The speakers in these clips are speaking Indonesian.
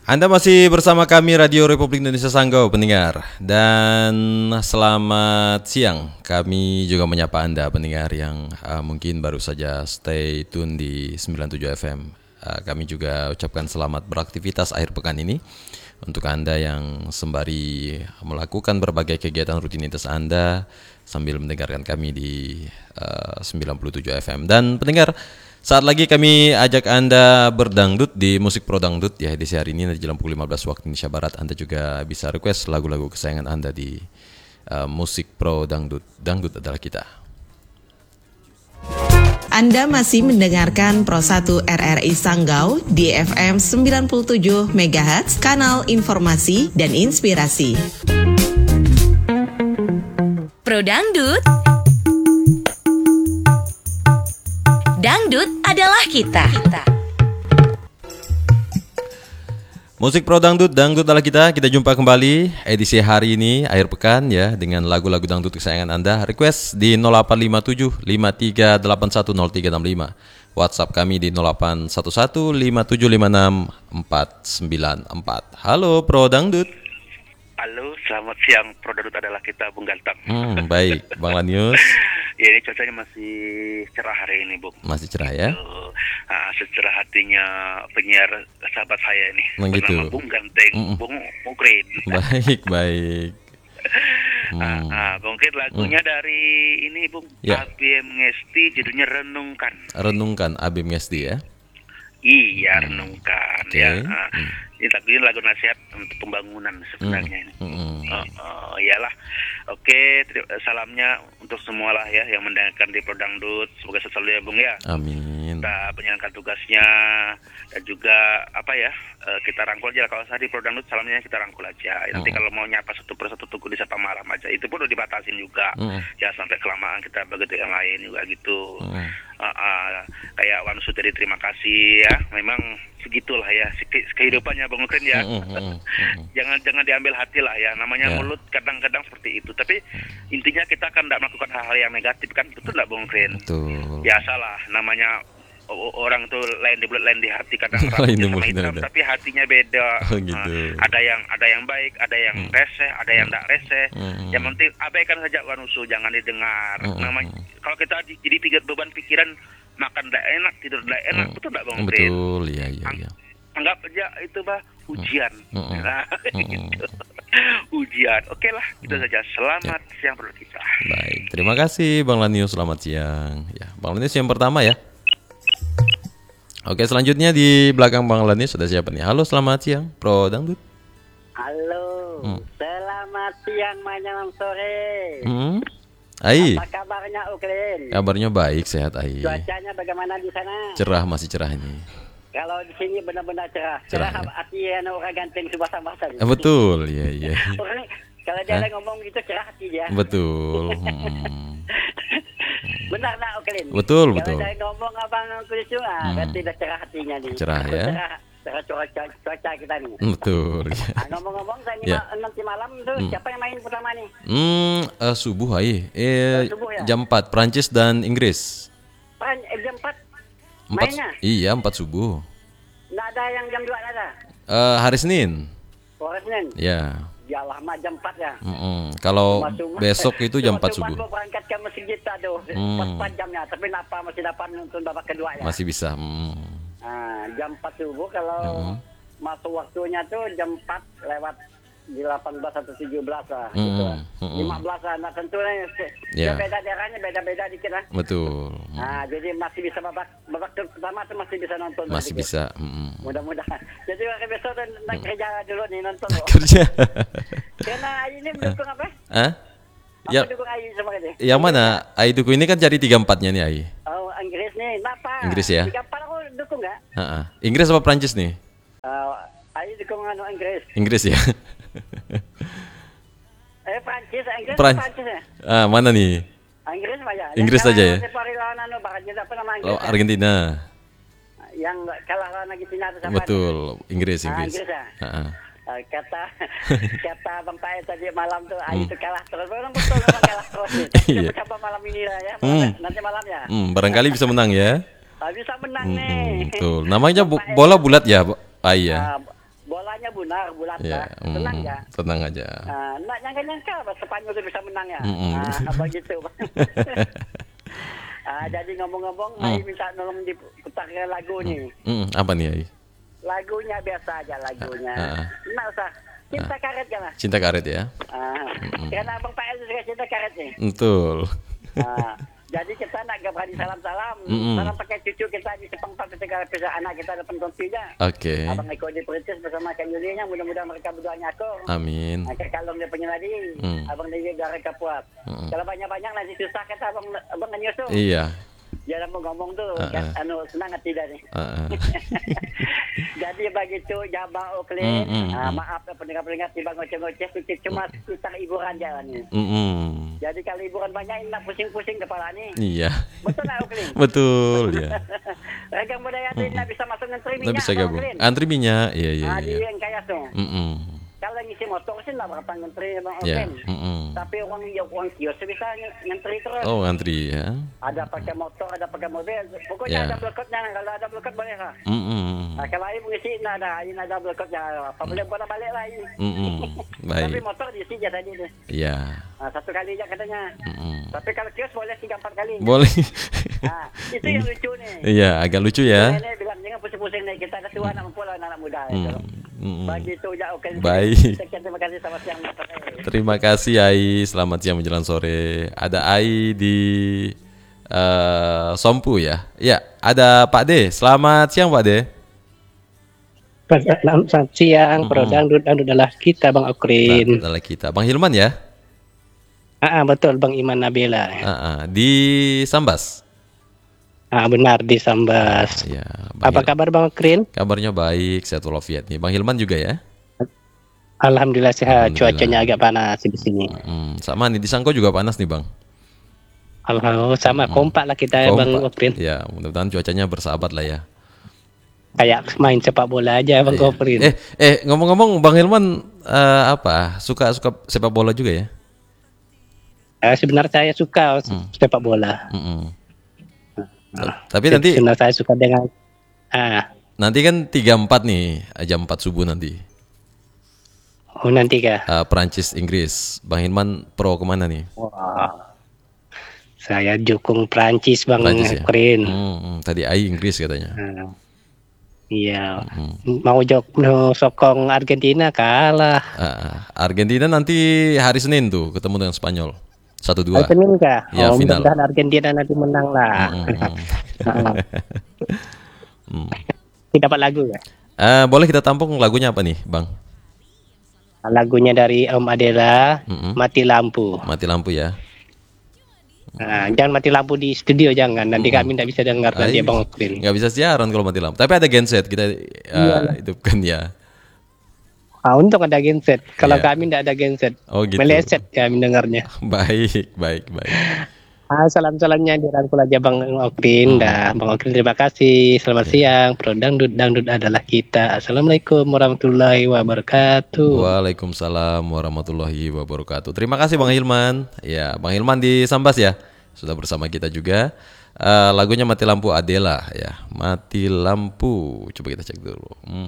Anda masih bersama kami Radio Republik Indonesia Sanggau pendengar. Dan selamat siang. Kami juga menyapa Anda pendengar yang mungkin baru saja stay tune di 97 FM. Kami juga ucapkan selamat beraktivitas akhir pekan ini. Untuk Anda yang sembari melakukan berbagai kegiatan rutinitas Anda sambil mendengarkan kami di 97 FM. Dan pendengar, saat lagi kami ajak Anda berdangdut di Musik Pro Dangdut ya, edisi hari ini di jam pukul 15 waktu Indonesia Barat. Anda juga bisa request lagu-lagu kesayangan Anda di Musik Pro Dangdut. Dangdut adalah kita. Anda masih mendengarkan Pro 1 RRI Sanggau di FM 97 MHz, kanal informasi dan inspirasi. Pro Dangdut. Dangdut adalah kita. Musik Pro Dangdut, Dangdut adalah kita. Kita jumpa kembali edisi hari ini akhir pekan ya, dengan lagu-lagu dangdut kesayangan Anda. Request di 0857 53810365. WhatsApp kami di 0811 5756 494. Halo Pro Dangdut. Halo, selamat siang. Pro Dangdut adalah kita, Bung Ganteng. Baik, Bang Lanius. Ya, ini cuacanya masih cerah hari ini, Bung. Masih cerah ya? Secerah hatinya penyiar sahabat saya ini. Begitu. Bernama Bung Ganteng, Bung Mukrin. Baik. Mungkin lagunya dari ini, Bung. Ya. ABM Ngesti, judulnya Renungkan. Renungkan ABM Ngesti ya? Iya, renungkan. Okay. Ya. Ini lagu nasihat untuk pembangunan sebenarnya ini. Iyalah. Oke, salamnya untuk semua lah ya yang mendengarkan di Pro Dangdut. Semoga selalu ya, Bung ya. Amin. Kita menjalankan tugasnya dan juga kita rangkul aja. Kalau saya di Pro Dangdut salamnya kita rangkul aja. Nanti kalau mau nyapa satu persatu tunggu di sapa malam aja. Itu pun udah dibatasin juga. Ya sampai kelamaan kita begitu yang lain juga gitu. Kayak Wan Suteri, terima kasih ya. Memang segitulah ya kehidupannya Bang Ukrin ya. Jangan diambil hati lah ya. Namanya mulut kadang-kadang seperti itu. Tapi intinya kita kan tidak melakukan hal-hal yang negatif kan, betul nggak Bang Ukrin? Betul. Biasalah, namanya orang tuh lain di bulat lain di hati, kadang Lain di sama mulut, hitam, ada. tapi hatinya beda. Oh, gitu. Ada yang baik, ada yang reseh, ada yang tidak reseh. Yang penting abaikan saja wanusu, jangan didengar. Namanya kalau kita jadi beban pikiran, makan tidak enak, tidur tidak enak, betul tidak Bang Ukrin? Betul, iya. Anggap aja itu ujian. Gitu. Ujian. Oke lah, itu saja. Selamat siang untuk kita. Baik, terima kasih Bang Lanius, selamat siang. Ya, Bang Lanius yang pertama ya. Oke, selanjutnya di belakang Bang Lanius sudah siapa nih? Halo, selamat siang Pro Dangdut. Halo, selamat siang menjelang sore. Ai, Apa kabarnya Ukrin? kabarnya baik, sehat Ai. Cuacanya bagaimana di sana? Cerah, masih cerah ini. Kalau di sini benar-benar cerah. Cerah, Cerah ya? artinya orang ganteng subasa-basa. Betul, iya. Orang kalau dia ngomong gitu cerah hati dia. Betul. Benar nak Ukrin? Betul. Kalau saya ngomong abang Ukrin berarti dah cerah hatinya nih. Cerah, ya? Cerah cuaca kita nih. Betul. Ngomong-ngomong saya nanti malam tuh siapa yang main pertama nih? Subuh Ai. Subuh ya? Jam 4 Prancis dan Inggris. Jam 4 4 mainnya? Iya, 4 subuh. Nggak ada yang jam 2 ada? Hari Senin. Senin? Ya. Ya lama jam 4 ya. Kalau Cuma- besok itu jam 4 cuma subuh. gua berangkat ke masjid aduh, 4 jamnya. Tapi kenapa masih dapat nonton babak kedua ya? Masih bisa. Jam 4 subuh kalau masuk waktunya tuh jam 4 lewat 18 atau 17 lah gitu. 15 lah. Nah tentu Ya. beda daerahnya beda-beda dikit lah. Betul. Jadi masih bisa babak pertama tuh masih bisa nonton. Masih sedikit. bisa. Mudah-mudahan. Jadi hari besok nak kerja dulu nih nonton. Kerja. Karena ini mendukung apa? Hah? Apa Ya, dukung Ayu sama ini? yang mana? Ai Duku ini kan cari 3-4-nya nih Ai. Oh, Inggris nih. Kenapa? Inggris ya? 3-4 aku dukung nggak? Inggris apa Prancis nih? Ayu dukung Inggris. Inggris ya. Prancis ya? Mana nih? Inggris apa ya? Inggris saja ya? Apa nama Inggris? Oh, Argentina. Yang kalah lawan Argentina itu sama. Betul, Inggris. Inggris ya? Kata Bang Pai tadi malam tuh Ayu itu kalah terus. Betul kalah terus nih. Iya. Kita coba malam ini lah ya. Nanti malam ya. Barangkali bisa menang ya. Bisa menang nih. Betul. Namanya bola bulat ya, Ai ya. Bolanya benar bulat Ya, tenang ya. tenang aja. Nak nyangka-nyangka Spanyol itu bisa menang ya. Begitu. Jadi ngomong-ngomong, Ai minta tolong diputarkan lagu nih. Apa nih, Ai? Lagunya biasa aja lagunya. Nggak usah. Cinta karet kan? Cinta karet ya. Karena Abang Pak El juga cinta karet nih. Betul. Jadi kita nak gak berani salam-salam. Salam pakai cucu kita di Sepang ketika anak kita ada pentontinya. Oke. Abang Eko di Perintis bersama Kak Yulinya. Mudah-mudahan mereka berdoanya aku. Amin. Kalau dia punya tadi, Abang dia gak reka puas. Kalau banyak-banyak nanti susah kata abang nyusul. Iya. Jangan mau ngomong tuh, senang tidak nih. Jadi begitu Jabang Oakland, maaf ya pendengar-pendengar tiba ngoceh-ngoceh, cuma kita hiburan jalan nih. Jadi kalau hiburan banyak ini nak pusing-pusing kepala nih. Iya. Betul lah Oakland? Betul ya. Regang budaya itu nak bisa masuk ngantri minyak. Nggak bisa gabung. Antri minyak, iya. Di yang kaya tuh. Kalau ngisi motor sih nggak bakal ngantri Bang Iya. Oakland. Tapi orang kios bisa ngantri terus. Oh, ngantri ya. Ada pakai motor, ada pakai mobil. Pokoknya ada blokotnya. Kalau ada blokot boleh lah. Kalau air mengisi ada blokotnya. Apa boleh balik lah ini. Baik. Tapi motor diisi aja tadi tu. Iya. Satu kali aja katanya. Tapi kalau kios boleh 3-4 kali. Boleh. Itu yang lucu nih. Iya, agak lucu ya. Nenek bilang jangan pusing-pusing nih. Kita tua nak mempulau anak muda. Begitu je. Baik. Terima kasih selamat siang. Terima kasih Ai. Selamat siang menjelang sore. Ada Ai di Sompu ya. Ya, ada Pak D. Selamat siang Pak D. Selamat siang, Pro Dangdut adalah kita Bang Okrin. Adalah kita. Bang Hilman ya? Betul Bang Iman Nabila. Di Sambas. Benar di Sambas. Ya, Apa kabar Bang Okrin? Kabarnya baik, sehat walafiat nih. Bang Hilman juga ya? Alhamdulillah sehat. Cuacanya agak panas di sini. Sama nih di Sangko juga panas nih Bang. Alhamdulillah sama kompak lah kita Bang Okrin. Ya, mudah-mudahan cuacanya bersahabat lah ya. Kayak main sepak bola aja Bang Okrin. Ngomong-ngomong Bang Hilman suka sepak bola juga ya? Sebenarnya saya suka sepak bola. Tapi nanti sebenarnya saya suka dengan nanti kan 3-4 nih, jam 4 subuh nanti. Nanti kah? Perancis Inggris. Bang Hilman pro kemana nih? Saya dukung Perancis Bang Okrin. Tadi Ai Inggris katanya. Iya. Mau sokong Argentina kalah. Argentina nanti hari Senin tuh ketemu dengan Spanyol. 1-2. Hari Senin kah? Ya, final. Mudah-mudahan Argentina nanti menang lah. Dapat lagu ya? Boleh kita tampung lagunya apa nih, Bang? Lagunya dari Om Adela, Mati Lampu. Mati lampu ya. Jangan mati lampu di studio, jangan. Nanti kami tidak bisa dengar nanti Bang Okrin. Nggak bisa siaran kalau mati lampu. Tapi ada genset kita hidupkan ya. Untung ada genset. Kalau kami tidak ada genset. Oh gitu. Meleset kami dengarnya. Baik. Salam-salamnya dirangkul aja Bang Okrin. Bang Okrin terima kasih. Selamat siang. Pro Dangdut adalah kita. Assalamualaikum warahmatullahi wabarakatuh. Waalaikumsalam warahmatullahi wabarakatuh. Terima kasih Bang Hilman. Ya, Bang Hilman di Sambas ya. Sudah bersama kita juga. Lagunya Mati Lampu Adela ya. Mati Lampu. Coba kita cek dulu.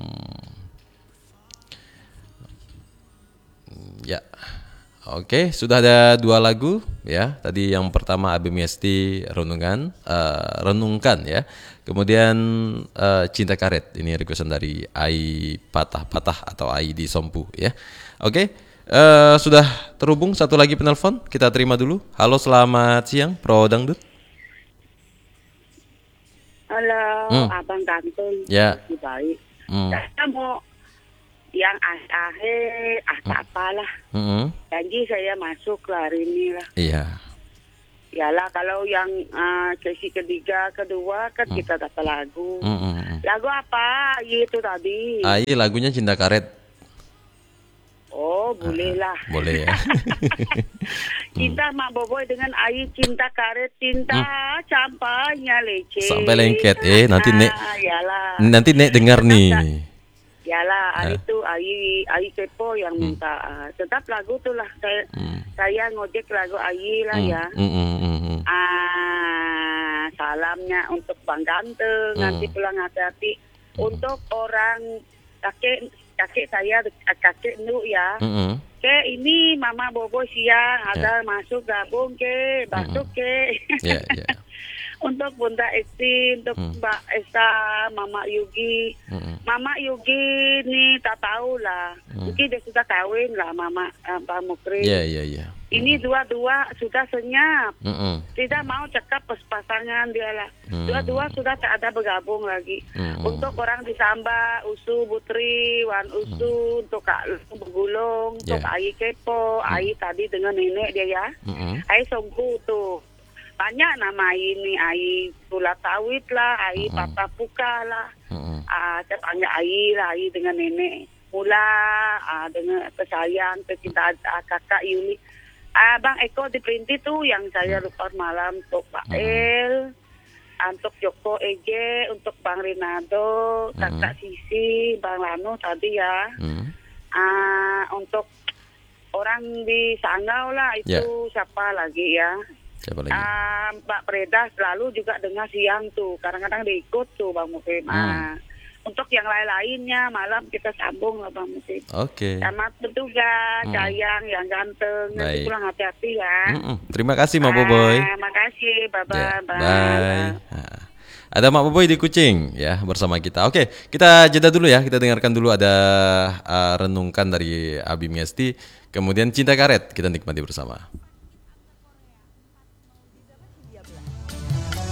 Ya. Oke, sudah ada 2 lagu ya. Tadi yang pertama Abimesti Renungkan ya. Kemudian Cinta Karet. Ini requestan dari Ai Patah atau Ai di Sompu ya. Oke, sudah terhubung satu lagi penelpon. Kita terima dulu. Halo, selamat siang Pro Dangdut. Halo, Abang Ganteng. Ya. Baik. Saya mau yang akhir apalah. Janji saya masuk hari ini lah. Iya. Yalah, kalau yang sesi kedua kan kita dapat lagu. Lagu apa? Itu tadi. Ai lagunya Cinta Karet. Oh, boleh lah. Boleh ya. Cinta Mak Boboy dengan Ai Cinta Karet, cinta campanya leceh. Sampai lengket. Nanti Nek. Yalah. Nanti Nek dengar nih. Yalah, itu Ai Kepo yang minta. Tetap lagu tuh lah. Saya ngojek lagu Ai lah ya. Salamnya untuk Bang Ganteng. Nanti pulang hati-hati. Untuk orang kakek saya, kakek Nuk ya. Ke ini Mama Bobo siang ada masuk gabung ke, masuk ke. Untuk Bunda Esti, untuk Mbak Esa, Mama Yugi. Mama Yugi nih tak tahu lah. Mungkin dia sudah kawin lah Mama Pak Mukri. Ini dua-dua sudah senyap. Tidak mau cekap pasangan dia lah. Dua-dua sudah tak ada bergabung lagi. Untuk orang di Samba, Usu Putri, Wan Usu, untuk Kak Begulung, untuk Ai Kepo, Ai tadi dengan nenek dia ya. Ai Songku tuh. Banyak nama ini, Ai Tula Tawit lah, Ai Papa Puka lah. Saya panggil Ai lah, Ai dengan nenek. Mula dengan pesayang, pecinta kakak Yuli. Bang Eko di Perinti tuh yang saya lupa malam untuk Pak El, untuk Joko Eje, untuk Bang Rinaldo, Kakak Sisi, Bang Lano tadi ya. Untuk orang di Sanggau lah itu siapa lagi ya? Siapa lagi? Mbak Preda selalu juga dengar siang tuh, kadang-kadang diikut tuh Bang Mukim. Untuk yang lain-lainnya malam kita sambung lah Bang Mukim. Oke. Selamat bertugas, sayang yang ganteng. Nanti pulang hati-hati ya. Terima kasih Mak Boboy. Makasih, bye-bye. Bye. Ada Mak Boboy di Kucing ya bersama kita. Oke, kita jeda dulu ya. Kita dengarkan dulu ada renungkan dari Abi Miesti. Kemudian Cinta Karet kita nikmati bersama.